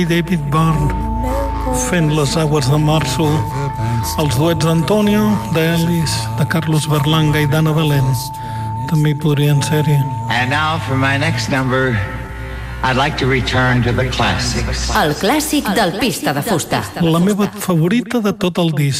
David Byrne fent les agues de março, els duets d'Antonio, d'Ellis, de Carlos Berlanga i d'Anna Belén també hi podrien ser-hi. And now for my next number, I'd like to return to the classics. El clàssic del Pista de Fusta. La meva favorita de tot el disc.